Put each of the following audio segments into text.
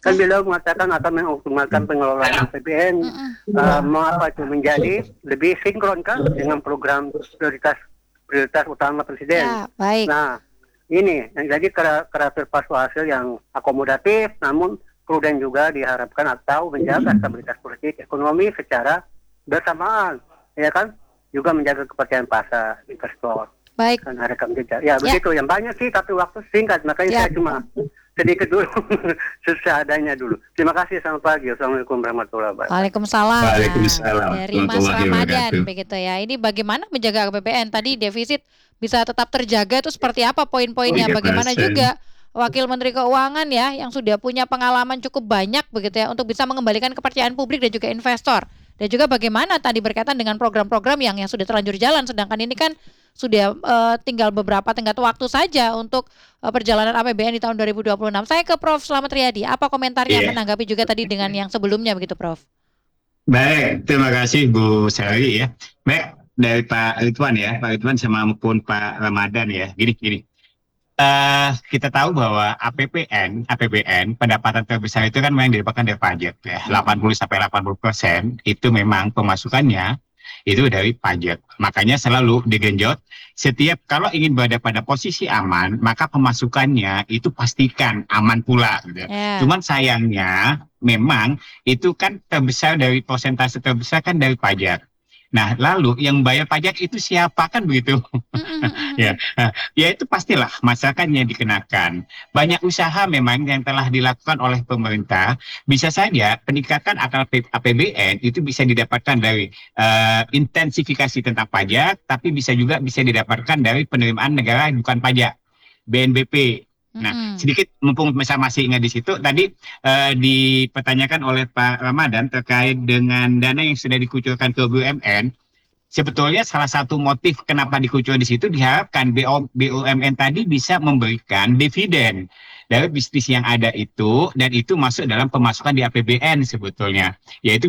Kan beliau mengatakan akan mengoptimalkan pengelolaan APBN, mengapa itu menjadi lebih sinkron kan dengan program prioritas utama Presiden. Ya, baik. Nah, ini jadi karakter persuasif yang akomodatif, namun prudent juga diharapkan atau menjaga stabilitas politik ekonomi secara bersamaan, ya kan? Juga menjaga kepercayaan pasar investor. Baik. Dan rekam jejak. Ya, begitu. Yang banyak sih, tapi waktu singkat, makanya saya cuma sedikit dulu, seadanya dulu. Terima kasih, selamat pagi. Assalamualaikum warahmatullahi wabarakatuh. Waalaikumsalam. Waalaikumsalam. Dari Mas Ramadan begitu ya. Ini bagaimana menjaga APBN? Tadi defisit bisa tetap terjaga itu seperti apa poin-poinnya? Bagaimana juga Wakil Menteri Keuangan ya yang sudah punya pengalaman cukup banyak begitu ya untuk bisa mengembalikan kepercayaan publik dan juga investor. Dan juga bagaimana tadi berkaitan dengan program-program yang sudah terlanjur jalan, sedangkan ini kan sudah tinggal beberapa tenggat waktu saja untuk perjalanan APBN di tahun 2026. Saya ke Prof. Slamet Riyadi. Apa komentarnya menanggapi juga tadi dengan yang sebelumnya begitu, Prof? Baik, terima kasih Bu Sari ya. Baik, dari Pak Ridwan ya, Pak Ridwan sama maupun Pak Ramadan ya. Gini. Kita tahu bahwa APBN pendapatan terbesar itu kan memang didapatkan dari pajak ya. 80-80% itu memang pemasukannya itu dari pajak. Makanya selalu digenjot setiap kalau ingin berada pada posisi aman, maka pemasukannya itu pastikan aman pula gitu. Cuman sayangnya memang itu kan terbesar dari persentase terbesar kan dari pajak. Nah, lalu yang bayar pajak itu siapa kan begitu? Ya itu pastilah masyarakat yang dikenakan. Banyak usaha memang yang telah dilakukan oleh pemerintah. Bisa saja peningkatan akal APBN itu bisa didapatkan dari intensifikasi tentang pajak, tapi bisa didapatkan dari penerimaan negara bukan pajak, BNBP. Nah, sedikit mumpung masih ingat di situ tadi dipertanyakan oleh Pak Ramadan terkait dengan dana yang sudah dikucurkan ke BUMN. Sebetulnya salah satu motif kenapa dikucurkan di situ diharapkan BUMN tadi bisa memberikan dividen dari bisnis yang ada itu dan itu masuk dalam pemasukan di APBN sebetulnya, yaitu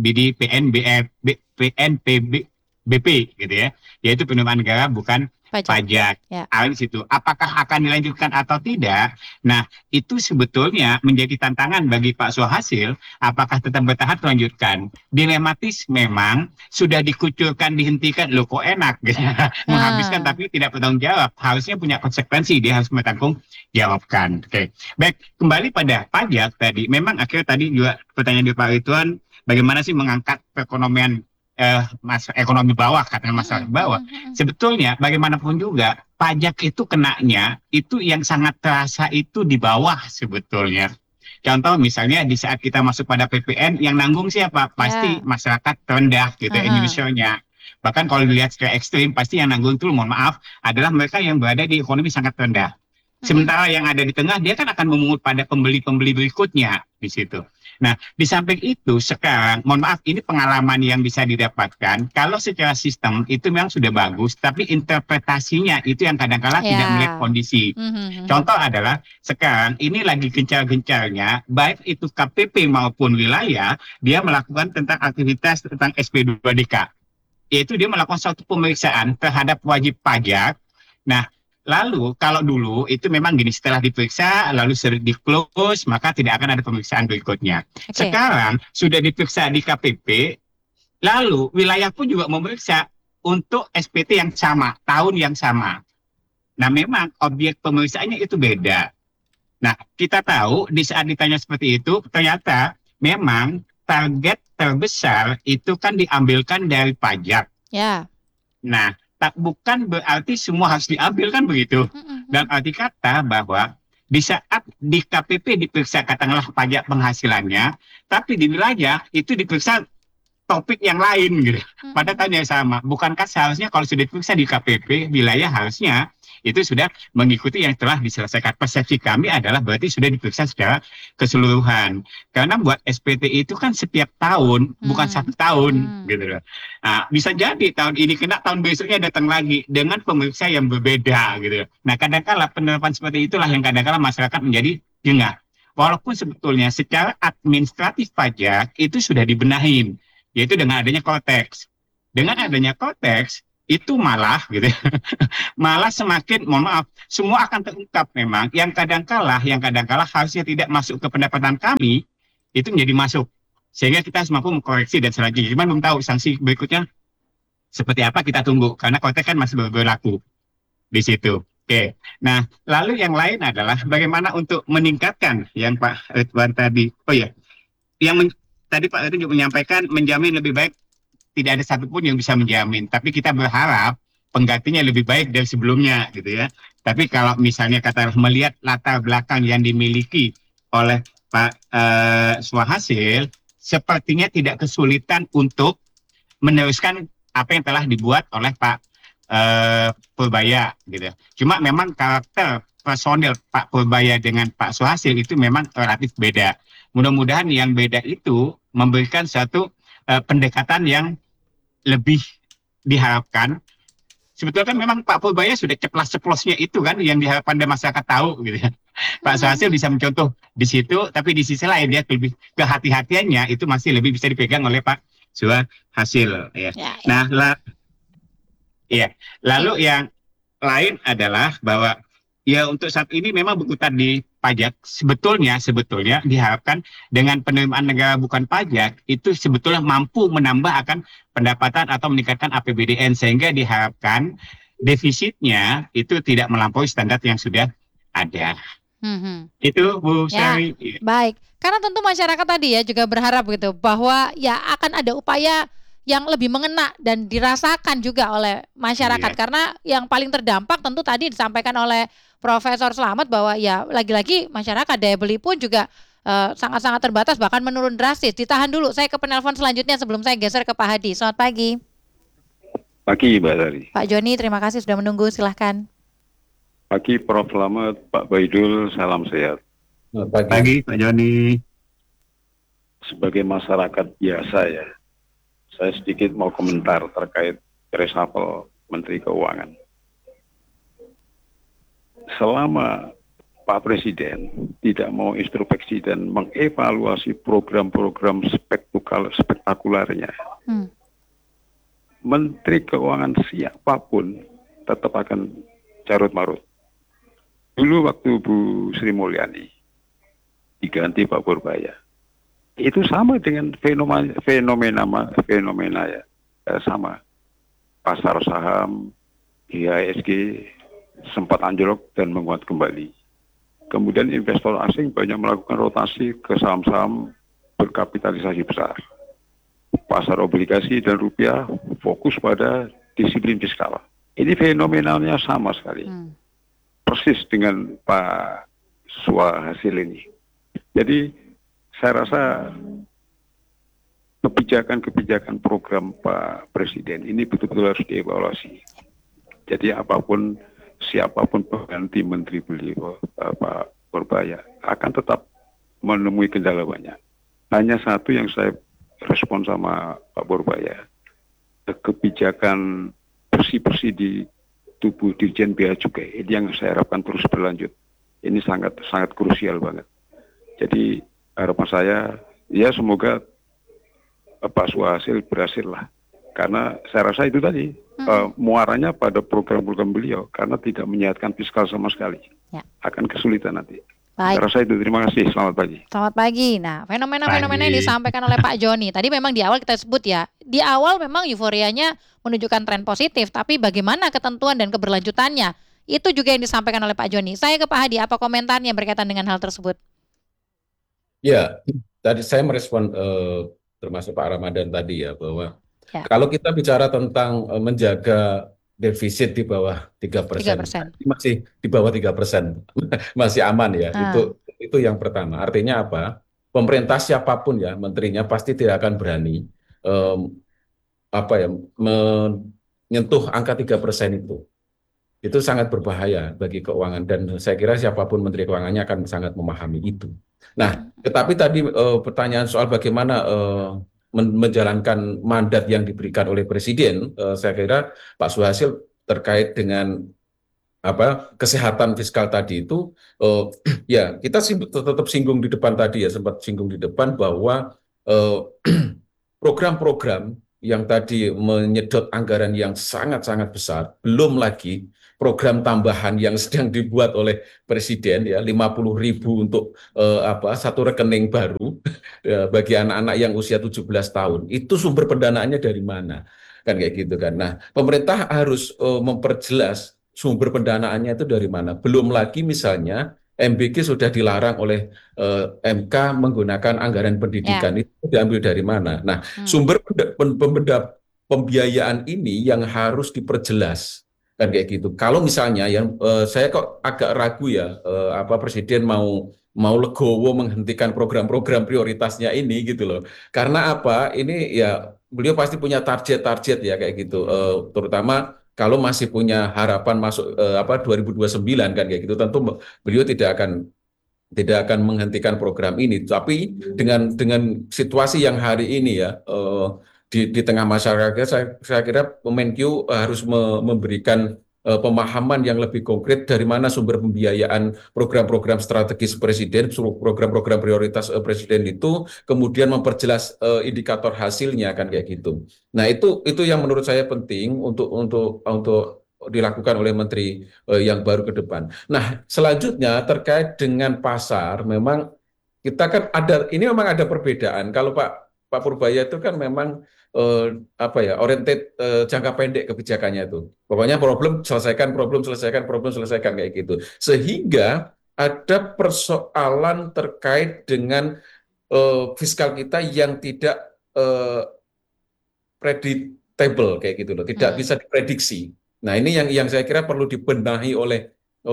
PNBP gitu ya, yaitu penerimaan negara bukan pajak. Di situ. Apakah akan dilanjutkan atau tidak? Nah, itu sebetulnya menjadi tantangan bagi Pak Suhasil. Apakah tetap bertahan atau lanjutkan? Dilematis memang sudah dikucurkan, dihentikan. Loh kok enak? Menghabiskan tapi tidak bertanggung jawab. Harusnya punya konsekuensi. Dia harus bertanggung jawabkan. Oke. Baik, kembali pada pajak tadi. Memang akhirnya tadi juga pertanyaan dari Pak Ridwan, bagaimana sih mengangkat perekonomian ekonomi bawah, katanya masyarakat bawah. Sebetulnya bagaimanapun juga pajak itu kenanya itu yang sangat terasa itu di bawah sebetulnya. Contoh misalnya di saat kita masuk pada PPN yang nanggung siapa? Pasti masyarakat rendah gitu Indonesia-nya. Bahkan kalau dilihat secara ekstrim pasti yang nanggung itu mohon maaf adalah mereka yang berada di ekonomi sangat rendah. Sementara yang ada di tengah dia kan akan memungut pada pembeli-pembeli berikutnya di situ. Nah, di samping itu sekarang, mohon maaf, ini pengalaman yang bisa didapatkan. Kalau secara sistem itu memang sudah bagus, tapi interpretasinya itu yang kadang-kala tidak melihat kondisi. Contoh adalah sekarang ini lagi gencar-gencarnya, baik itu KPP maupun wilayah, dia melakukan tentang aktivitas tentang SP2DK. Yaitu dia melakukan suatu pemeriksaan terhadap wajib pajak. Nah, lalu kalau dulu itu memang gini, setelah diperiksa lalu di-close maka tidak akan ada pemeriksaan berikutnya. Sekarang sudah diperiksa di KPP, lalu wilayah pun juga memeriksa untuk SPT yang sama, tahun yang sama. Nah memang objek pemeriksaannya itu beda. Nah kita tahu di saat ditanya seperti itu ternyata memang target terbesar itu kan diambilkan dari pajak. Nah bukan berarti semua harus diambil kan begitu. Dan arti kata bahwa di saat di KPP diperiksa katakanlah pajak penghasilannya, tapi di wilayah itu diperiksa topik yang lain gitu. Pada tahun yang sama. Bukankah seharusnya kalau sudah diperiksa di KPP wilayah harusnya itu sudah mengikuti yang telah diselesaikan. Persepsi kami adalah berarti sudah diperiksa secara keseluruhan. Karena buat SPT itu kan setiap tahun, bukan satu tahun gitu. Nah, bisa jadi tahun ini kena, tahun besoknya datang lagi dengan pemeriksa yang berbeda gitu. Nah, kadang-kala penerapan seperti itulah yang kadang-kala masyarakat menjadi jengah. Walaupun sebetulnya secara administratif pajak itu sudah dibenahin, yaitu dengan adanya Kotex. Dengan adanya Kotex, itu malah gitu ya, malah semakin, mohon maaf, semua akan terungkap memang. Yang kadang kalah harusnya tidak masuk ke pendapatan kami, itu menjadi masuk. Sehingga kita harus mampu mengkoreksi dan selanjutnya. Cuman belum tahu sanksi berikutnya seperti apa, kita tunggu. Karena konteks kan masih berlaku di situ. Oke. Nah, lalu yang lain adalah bagaimana untuk meningkatkan yang Pak Ridwan tadi. Oh ya, tadi Pak Ridwan juga menyampaikan menjamin lebih baik, tidak ada satupun yang bisa menjamin. Tapi kita berharap penggantinya lebih baik dari sebelumnya, gitu ya. Tapi kalau misalnya kata melihat latar belakang yang dimiliki oleh Pak Suhasil, sepertinya tidak kesulitan untuk meneruskan apa yang telah dibuat oleh Pak Purbaya, gitu. Cuma memang karakter personil Pak Purbaya dengan Pak Suhasil itu memang relatif beda. Mudah-mudahan yang beda itu memberikan satu pendekatan yang lebih diharapkan. Sebetulnya kan memang Pak Purbaya sudah ceplas-ceplosnya itu kan yang diharapkan dari masyarakat tahu, gitu ya. Pak Suhasil bisa mencontoh di situ, tapi di sisi lain dia lebih kehati-hatiannya itu masih lebih bisa dipegang oleh Pak Suhasil. Ya. Nah, lalu yang lain adalah bahwa ya untuk saat ini memang berkutat di pajak sebetulnya diharapkan dengan penerimaan negara bukan pajak itu sebetulnya mampu menambah akan pendapatan atau meningkatkan APBDN, sehingga diharapkan defisitnya itu tidak melampaui standar yang sudah ada. Itu Bu Sari. Baik, karena tentu masyarakat tadi ya juga berharap gitu bahwa ya akan ada upaya yang lebih mengena dan dirasakan juga oleh masyarakat, karena yang paling terdampak tentu tadi disampaikan oleh Profesor Slamet bahwa ya lagi-lagi masyarakat daya beli pun juga sangat-sangat terbatas, bahkan menurun drastis. Ditahan dulu, saya ke penelpon selanjutnya sebelum saya geser ke Pak Hadi. Selamat pagi. Pagi Mbak Sari. Pak Joni, terima kasih sudah menunggu, silahkan. Pagi Prof. Slamet, Pak Baidul, salam sehat. Pagi Pak Joni. Sebagai masyarakat biasa ya, saya sedikit mau komentar terkait reshuffle Menteri Keuangan. Selama Pak Presiden tidak mau introspeksi dan mengevaluasi program-program spektakulernya, Menteri Keuangan siapapun tetap akan carut marut. Dulu waktu Bu Sri Mulyani diganti Pak Purbaya, itu sama dengan fenomena ya, sama. Pasar saham, IHSG sempat anjlok dan menguat kembali. Kemudian investor asing banyak melakukan rotasi ke saham-saham berkapitalisasi besar. Pasar obligasi dan rupiah fokus pada disiplin fiskal. Ini fenomenalnya sama sekali. Persis dengan Pak Suhasil ini. Jadi saya rasa kebijakan program Pak Presiden ini betul-betul harus dievaluasi. Jadi siapapun pengganti menteri beliau, Pak Purbaya, akan tetap menemui kendala banyak. Hanya satu yang saya respon sama Pak Purbaya, kebijakan bersih-bersih di tubuh Dirjen Bea Cukai, ini yang saya harapkan terus berlanjut. Ini sangat krusial banget. Jadi harapan saya, ya semoga Pak Suhasil berhasil lah. Karena saya rasa itu tadi, muaranya pada program-program beliau, karena tidak menyehatkan fiskal sama sekali. Ya. Akan kesulitan nanti. Baik. Saya rasa itu, terima kasih, selamat pagi. Selamat pagi. Nah, fenomena-fenomena yang disampaikan oleh Pak Joni, tadi memang di awal kita sebut ya, di awal memang euforianya menunjukkan tren positif, tapi bagaimana ketentuan dan keberlanjutannya, itu juga yang disampaikan oleh Pak Joni. Saya ke Pak Hadi, apa komentarnya berkaitan dengan hal tersebut? Ya, tadi saya merespon termasuk Pak Ramadan tadi ya, bahwa kalau kita bicara tentang menjaga defisit di bawah 3%, masih di bawah 3%, masih aman ya. Itu yang pertama. Artinya apa? Pemerintah siapapun ya, menterinya pasti tidak akan berani menyentuh angka 3% itu. Itu sangat berbahaya bagi keuangan, dan saya kira siapapun menteri keuangannya akan sangat memahami itu. Nah, tetapi tadi pertanyaan soal bagaimana menjalankan mandat yang diberikan oleh Presiden, saya kira Pak Suhasil terkait dengan kesehatan fiskal tadi itu, ya kita tetap sempat singgung di depan bahwa program-program yang tadi menyedot anggaran yang sangat-sangat besar, belum lagi program tambahan yang sedang dibuat oleh Presiden ya 50.000 untuk satu rekening baru bagi anak-anak yang usia 17 tahun. Itu sumber pendanaannya dari mana? Kan kayak gitu kan. Nah, pemerintah harus memperjelas sumber pendanaannya itu dari mana. Belum lagi misalnya MBG sudah dilarang oleh MK menggunakan anggaran pendidikan, itu diambil dari mana? Nah, sumber pembiayaan ini yang harus diperjelas kan kayak gitu. Kalau misalnya yang saya kok agak ragu ya Presiden mau legowo menghentikan program-program prioritasnya ini gitu loh. Karena apa? Ini ya beliau pasti punya target-target ya kayak gitu. Terutama kalau masih punya harapan masuk 2029 kan kayak gitu, tentu beliau tidak akan menghentikan program ini. Tapi dengan situasi yang hari ini ya di tengah masyarakat, saya kira Kemenkyu harus memberikan pemahaman yang lebih konkret dari mana sumber pembiayaan program-program strategis Presiden, program-program prioritas Presiden itu, kemudian memperjelas indikator hasilnya kan kayak gitu. Nah itu yang menurut saya penting untuk dilakukan oleh Menteri yang baru ke depan. Nah selanjutnya terkait dengan pasar, memang kita kan ini memang ada perbedaan. Kalau Pak Purbaya itu kan memang oriented jangka pendek kebijakannya itu. Pokoknya problem selesaikan kayak gitu. Sehingga ada persoalan terkait dengan fiskal kita yang tidak predictable kayak gitu loh, tidak bisa diprediksi. Nah, ini yang saya kira perlu dibenahi oleh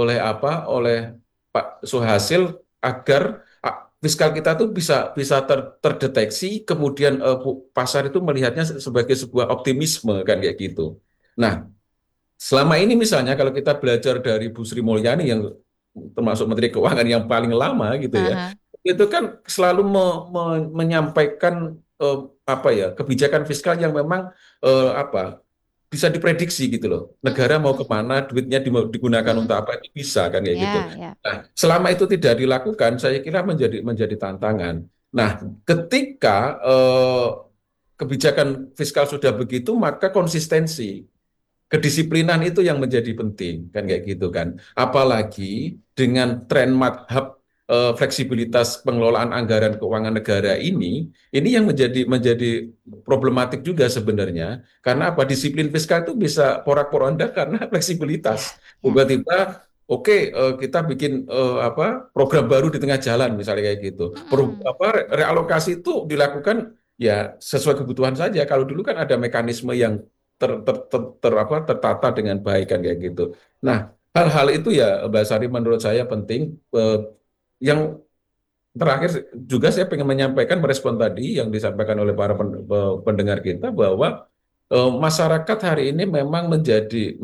Pak Suhasil agar fiskal kita tuh bisa terdeteksi, kemudian pasar itu melihatnya sebagai sebuah optimisme kan kayak gitu. Nah, selama ini misalnya kalau kita belajar dari Bu Sri Mulyani yang termasuk Menteri Keuangan yang paling lama gitu ya, itu kan selalu menyampaikan kebijakan fiskal yang memang bisa diprediksi gitu loh. Negara mau kemana, duitnya digunakan untuk apa, itu bisa kan kayak gitu. Nah, selama itu tidak dilakukan, saya kira menjadi tantangan. Nah, ketika kebijakan fiskal sudah begitu, maka konsistensi, kedisiplinan itu yang menjadi penting kan kayak gitu kan. Apalagi dengan tren madhab fleksibilitas pengelolaan anggaran keuangan negara ini yang menjadi problematik juga sebenarnya, karena disiplin fiskal itu bisa porak-poranda karena fleksibilitas. Tiba-tiba kita bikin program baru di tengah jalan misalnya kayak gitu. Realokasi itu dilakukan ya sesuai kebutuhan saja. Kalau dulu kan ada mekanisme yang tertata dengan baik kan kayak gitu. Nah, hal-hal itu ya Mbak Sari menurut saya penting. Yang terakhir juga saya ingin menyampaikan merespon tadi yang disampaikan oleh para pendengar kita bahwa masyarakat hari ini memang menjadi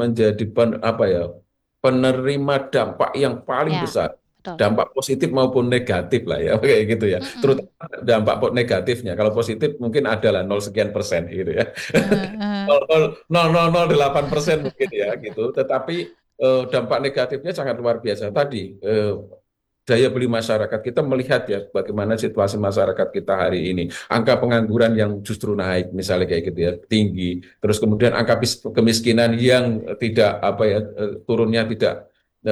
penerima dampak yang paling besar. Betul. Dampak positif maupun negatif lah ya kayak gitu ya. Terutama dampak negatifnya. Kalau positif mungkin adalah 0% gitu ya. 0,008% mungkin ya gitu. Tetapi dampak negatifnya sangat luar biasa tadi. Daya beli masyarakat, kita melihat ya bagaimana situasi masyarakat kita hari ini. Angka pengangguran yang justru naik misalnya kayak gitu ya, tinggi. Terus kemudian angka kemiskinan yang tidak turunnya tidak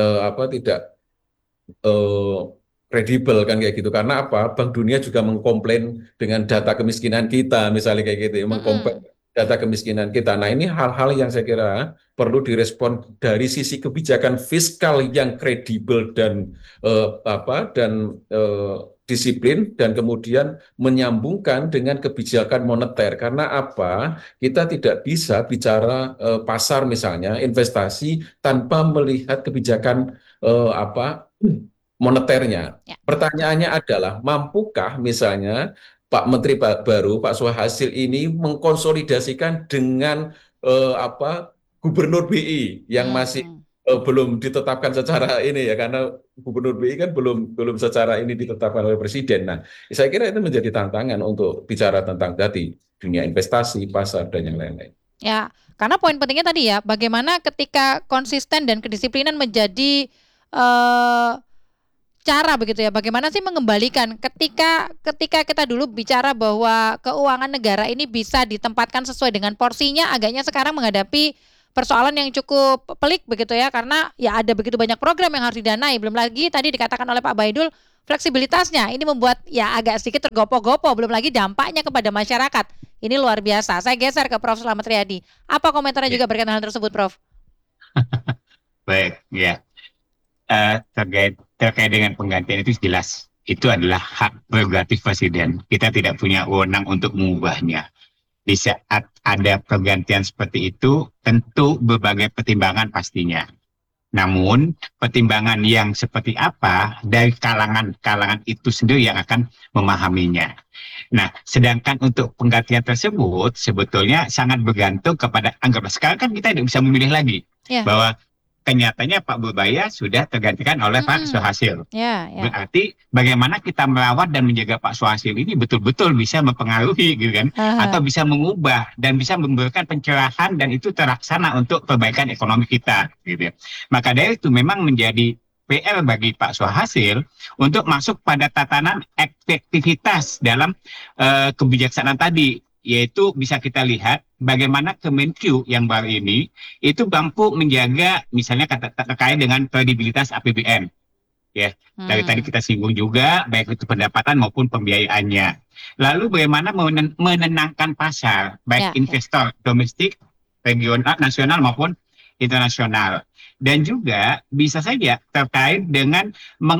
kredibel kan kayak gitu. Karena Bank Dunia juga mengkomplain dengan data kemiskinan kita misalnya kayak gitu ya, mengkomplain data kemiskinan kita. Nah, ini hal-hal yang saya kira perlu direspon dari sisi kebijakan fiskal yang kredibel dan disiplin, dan kemudian menyambungkan dengan kebijakan moneter. Karena kita tidak bisa bicara pasar misalnya investasi tanpa melihat kebijakan moneternya. Pertanyaannya adalah, mampukah misalnya Pak Menteri baru, Pak Suhasil ini mengkonsolidasikan dengan Gubernur BI yang masih belum ditetapkan secara ini ya, karena Gubernur BI kan belum secara ini ditetapkan oleh Presiden. Nah, saya kira itu menjadi tantangan untuk bicara tentang tadi dunia investasi, pasar dan yang lain-lain. Ya, karena poin pentingnya tadi ya, bagaimana ketika konsisten dan kedisiplinan menjadi cara begitu ya, bagaimana sih mengembalikan ketika kita dulu bicara bahwa keuangan negara ini bisa ditempatkan sesuai dengan porsinya, agaknya sekarang menghadapi persoalan yang cukup pelik begitu ya, karena ya ada begitu banyak program yang harus didanai, belum lagi tadi dikatakan oleh Pak Baidul fleksibilitasnya ini membuat ya agak sedikit tergopoh-gopoh, belum lagi dampaknya kepada masyarakat. Ini luar biasa. Saya geser ke Prof. Slamet Riyadi. Apa komentarnya juga berkaitan hal tersebut, Prof? Baik, ya. Terkait dengan penggantian itu jelas. Itu adalah hak prerogatif Presiden. Kita tidak punya wewenang untuk mengubahnya. Di saat ada pergantian seperti itu, tentu berbagai pertimbangan pastinya. Namun, pertimbangan yang seperti apa dari kalangan itu sendiri yang akan memahaminya. Nah, sedangkan untuk penggantian tersebut sebetulnya sangat bergantung kepada, anggaplah sekarang kan kita tidak bisa memilih lagi. Bahwa kenyataannya Pak Burbaya sudah tergantikan oleh Pak Suhasil. Berarti bagaimana kita merawat dan menjaga Pak Suhasil ini betul-betul bisa mempengaruhi gitu kan, atau bisa mengubah dan bisa memberikan pencerahan dan itu terlaksana untuk perbaikan ekonomi kita gitu. Maka dari itu memang menjadi PR bagi Pak Suhasil untuk masuk pada tatanan efektivitas dalam kebijaksanaan tadi. Yaitu bisa kita lihat bagaimana Kemenq yang baru ini itu mampu menjaga misalnya terkait dengan kredibilitas APBN. Ya, dari tadi kita singgung juga baik itu pendapatan maupun pembiayaannya. Lalu bagaimana menenangkan pasar baik investor domestik, regional, nasional maupun internasional. Dan juga bisa saja terkait dengan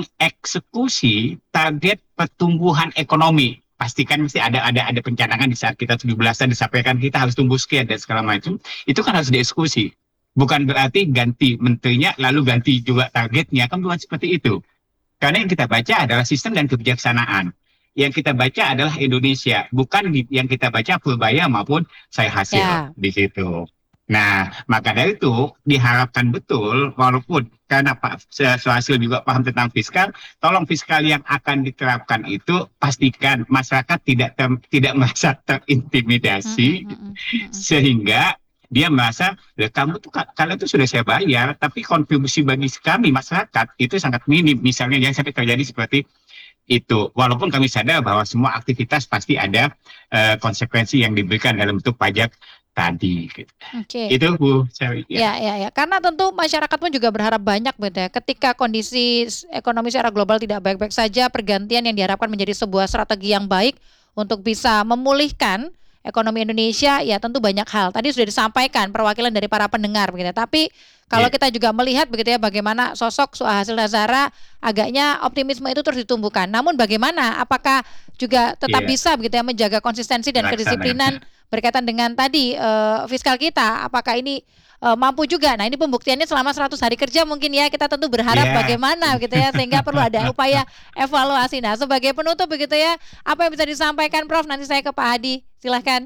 mengeksekusi target pertumbuhan ekonomi. Pastikan mesti ada pencanangan di saat kita 17-an disampaikan kita harus tumbuh sekian dan segala macam, itu kan harus dieksekusi. Bukan berarti ganti menterinya lalu ganti juga targetnya, kan bukan seperti itu. Karena yang kita baca adalah sistem dan kebijaksanaan. Yang kita baca adalah Indonesia, bukan yang kita baca Purbaya maupun saya hasil di situ. Nah, maka dari itu diharapkan betul, walaupun karena Pak Suhasil juga paham tentang fiskal, tolong fiskal yang akan diterapkan itu pastikan masyarakat tidak merasa terintimidasi, sehingga dia merasa, kalian itu sudah saya bayar, tapi kontribusi bagi kami masyarakat itu sangat minim. Misalnya yang sampai terjadi seperti itu, walaupun kami sadar bahwa semua aktivitas pasti ada konsekuensi yang diberikan dalam bentuk pajak tadi. Gitu. Itu Bu Sari. Ya. Karena tentu masyarakat pun juga berharap banyak, ya. Ketika kondisi ekonomi secara global tidak baik-baik saja, pergantian yang diharapkan menjadi sebuah strategi yang baik untuk bisa memulihkan ekonomi Indonesia, ya tentu banyak hal. Tadi sudah disampaikan perwakilan dari para pendengar, begitu. Tapi kalau kita juga melihat begitu ya, bagaimana sosok Suhasil Nazara, agaknya optimisme itu terus ditumbuhkan. Namun bagaimana? Apakah juga tetap bisa begitu ya menjaga konsistensi dan kedisiplinan berkaitan dengan tadi fiskal kita? Apakah ini mampu juga? Nah, ini pembuktiannya selama 100 hari kerja mungkin ya, kita tentu berharap bagaimana gitu ya, sehingga perlu ada upaya evaluasi. Nah, sebagai penutup begitu ya, apa yang bisa disampaikan Prof? Nanti saya ke Pak Hadi, silahkan.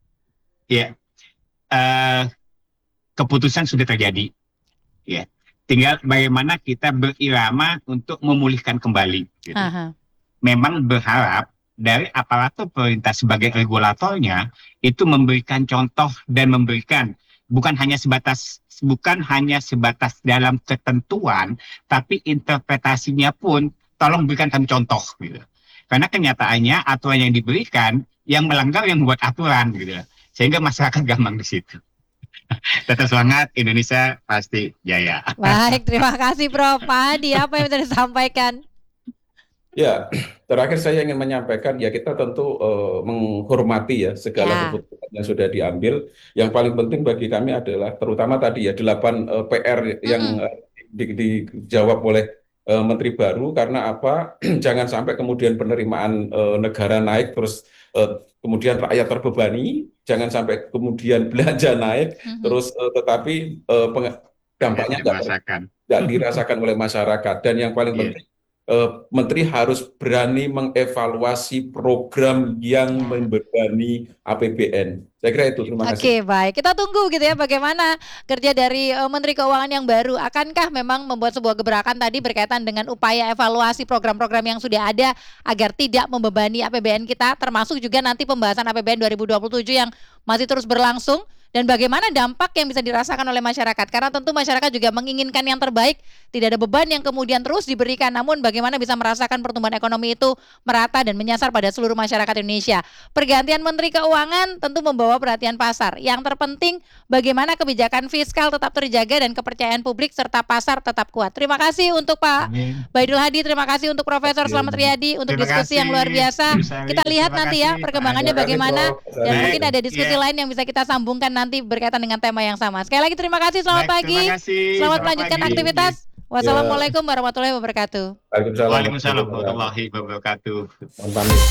Ya, keputusan sudah terjadi. Ya, tinggal bagaimana kita berirama untuk memulihkan kembali. Gitu. Memang berharap dari aparatur pemerintah sebagai regulatornya itu memberikan contoh dan memberikan bukan hanya sebatas dalam ketentuan, tapi interpretasinya pun tolong berikan kami contoh. Gitu. Karena kenyataannya aturan yang diberikan yang melanggar yang membuat aturan, gitu. Sehingga masyarakat gampang di situ. Tetap semangat, Indonesia pasti jaya. Baik, terima kasih Prof. Pak Hadi, apa yang bisa disampaikan? Ya, terakhir saya ingin menyampaikan ya kita tentu menghormati ya segala keputusan yang sudah diambil. Yang paling penting bagi kami adalah terutama tadi ya 8 PR yang dijawab oleh Menteri baru, karena apa? Jangan sampai kemudian penerimaan negara naik terus kemudian rakyat terbebani, jangan sampai kemudian belanja naik terus tetapi dampaknya tidak dirasakan oleh masyarakat. Dan yang paling penting Menteri harus berani mengevaluasi program yang membebani APBN. Saya kira itu, terima kasih. Oke, baik. Kita tunggu gitu ya bagaimana kerja dari Menteri Keuangan yang baru. Akankah memang membuat sebuah gebrakan tadi berkaitan dengan upaya evaluasi program-program yang sudah ada agar tidak membebani APBN kita, termasuk juga nanti pembahasan APBN 2027 yang masih terus berlangsung dan bagaimana dampak yang bisa dirasakan oleh masyarakat. Karena tentu masyarakat juga menginginkan yang terbaik, tidak ada beban yang kemudian terus diberikan, namun bagaimana bisa merasakan pertumbuhan ekonomi itu merata dan menyasar pada seluruh masyarakat Indonesia. Pergantian Menteri Keuangan tentu membawa perhatian pasar. Yang terpenting bagaimana kebijakan fiskal tetap terjaga dan kepercayaan publik serta pasar tetap kuat. Terima kasih untuk Pak Baidul Hadi, terima kasih untuk Profesor Slamet Riyadi untuk diskusi yang luar biasa. Kita lihat nanti ya perkembangannya bagaimana, dan mungkin ada diskusi lain yang bisa kita sambungkan nanti berkaitan dengan tema yang sama. Sekali lagi terima kasih, selamat pagi. Selamat melanjutkan aktivitas. Wassalamualaikum warahmatullahi wabarakatuh. Waalaikumsalam warahmatullahi wabarakatuh.